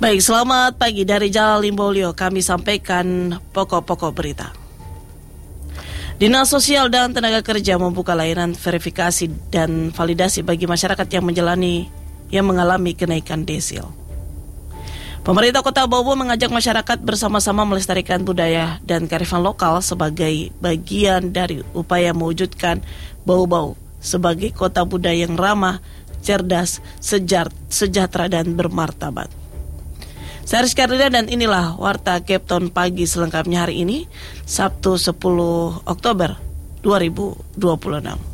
Baik, selamat pagi dari Jalan Limbolio. Kami sampaikan pokok-pokok berita. Dinas Sosial dan Tenaga Kerja membuka layanan verifikasi dan validasi bagi masyarakat yang mengalami kenaikan desil. Pemerintah Kota Bobo mengajak masyarakat bersama-sama melestarikan budaya dan kearifan lokal sebagai bagian dari upaya mewujudkan Bobo sebagai kota budaya yang ramah, cerdas, sejahtera dan bermartabat. Saya Rizky Ardina dan inilah Warta Cape pagi selengkapnya hari ini, Sabtu 10 Oktober 2026.